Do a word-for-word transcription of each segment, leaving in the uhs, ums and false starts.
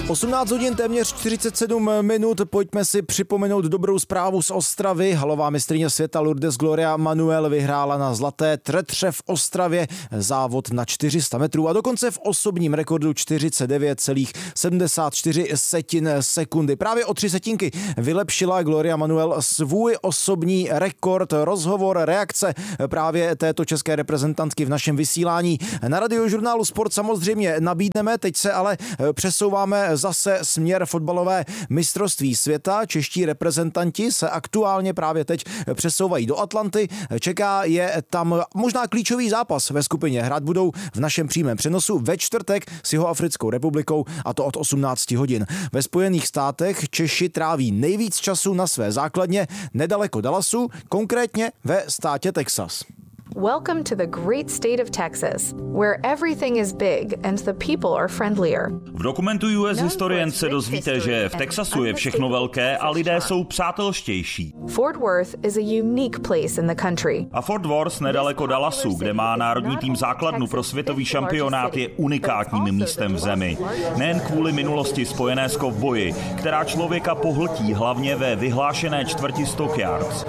osmnáct hodin téměř čtyřicet sedm minut, pojďme si připomenout dobrou zprávu z Ostravy. Halová mistryně světa Lourdes Gloria Manuel vyhrála na zlaté tretře v Ostravě závod na čtyři sta metrů a dokonce v osobním rekordu čtyřicet devět celá sedmdesát čtyři sekundy. Právě o tři setinky vylepšila Gloria Manuel svůj osobní rekord. Rozhovor, reakce právě této české reprezentantky v našem vysílání na Radiožurnálu Sport samozřejmě nabídneme. Teď se ale přesouváme zase směr fotbalové mistrovství světa. Čeští reprezentanti se aktuálně právě teď přesouvají do Atlanty. Čeká je tam možná klíčový zápas ve skupině. Hrát budou v našem přímém přenosu ve čtvrtek s Jihoafrickou republikou, a to od osmnáct hodin. Ve Spojených státech Češi tráví nejvíc času na své základně nedaleko Dallasu, konkrétně ve státě Texas. Welcome to the great state of Texas, where everything is big and the people are friendlier. V dokumentu U S Historian se dozvíte, že v Texasu je všechno velké a lidé jsou přátelštější. Fort Worth is a unique place in the country. A Fort Worth nedaleko Dallasu, kde má národní tým základnu pro světový šampionát, je unikátním místem v zemi. Nejen kvůli minulosti spojené s kovboji, která člověka pohltí hlavně ve vyhlášené čtvrti Stockyards.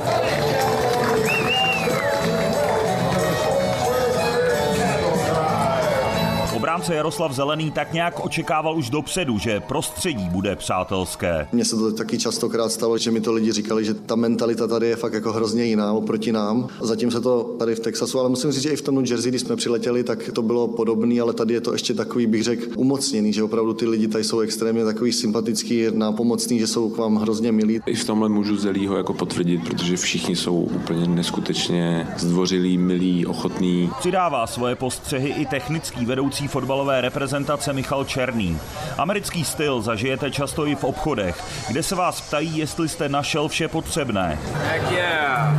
Obránce Jaroslav Zelený tak nějak očekával už dopředu, že prostředí bude přátelské. Mně se to taky častokrát stalo, že mi to lidi říkali, že ta mentalita tady je fakt jako hrozně jiná oproti nám. Zatím se to tady v Texasu, ale musím říct, že i v tom New Jersey, když jsme přiletěli, tak to bylo podobné, ale tady je to ještě takový, bych řekl, umocněný, že opravdu ty lidi tady jsou extrémně takový sympatický, nápomocný, že jsou k vám hrozně milí. I v tomhle můžu Zelího jako potvrdit, protože všichni jsou úplně neskutečně zdvořilí, milí, ochotní. Přidává svoje postřehy i technický vedoucí fotbalové reprezentace Michal Černý. Americký styl zažijete často i v obchodech, kde se vás ptají, jestli jste našel vše potřebné. Heck yeah.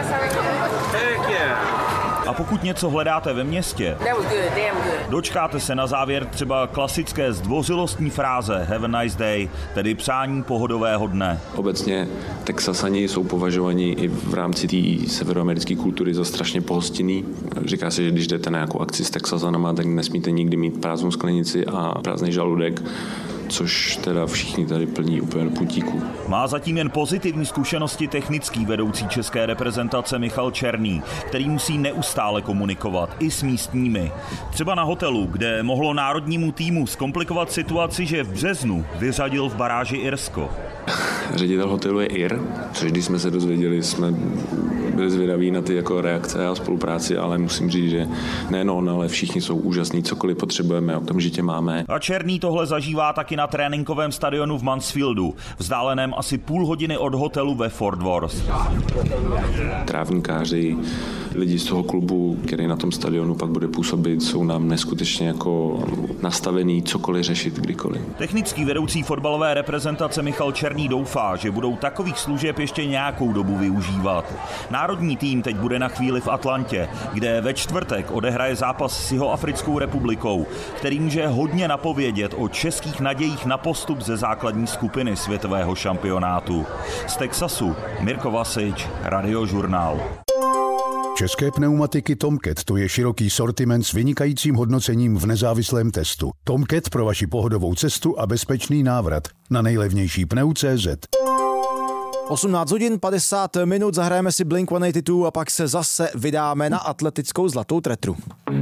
Heck yeah. A pokud něco hledáte ve městě, dočkáte se na závěr třeba klasické zdvořilostní fráze Have a nice day, tedy přání pohodového dne. Obecně Texasani jsou považovaní i v rámci té severoamerické kultury za strašně pohostinný. Říká se, že když jdete na nějakou akci s Texasanama, tak nesmíte nikdy mít prázdnou sklenici a prázdný žaludek, což teda všichni tady plní úplně do puntíku. Má zatím jen pozitivní zkušenosti technický vedoucí české reprezentace Michal Černý, který musí neustále komunikovat i s místními. Třeba na hotelu, kde mohlo národnímu týmu zkomplikovat situaci, že v březnu vyřadil v baráži Irsko. Ředitel hotelu je Ir, což když jsme se dozvěděli, jsme byli zvědaví na ty jako reakce a spolupráci, ale musím říct, že nejen on, ale všichni jsou úžasní, cokoliv potřebujeme, okamžitě máme. A Černý tohle zažívá taky na tréninkovém stadionu v Mansfieldu, vzdáleném asi půl hodiny od hotelu ve Fort Worth. Trávníkáři, lidi z toho klubu, který na tom stadionu pak bude působit, jsou nám neskutečně jako nastavení cokoliv řešit kdykoliv. Technický vedoucí fotbalové reprezentace Michal Černý doufá, že budou takových služeb ještě nějakou dobu využívat. Národní tým teď bude na chvíli v Atlantě, kde ve čtvrtek odehraje zápas s Jihoafrickou republikou, který může hodně napovědět o českých nadějích na postup ze základní skupiny světového šampionátu. Z Texasu Mirko Vasič, Radiožurnál. České pneumatiky Tomcat, to je široký sortiment s vynikajícím hodnocením v nezávislém testu. Tomcat pro vaši pohodovou cestu a bezpečný návrat na nejlevnější pneu tečka cé zet. osmnáct hodin padesát minut, zahrajeme si Blink sto osmdesát dva a pak se zase vydáme na atletickou zlatou tretru.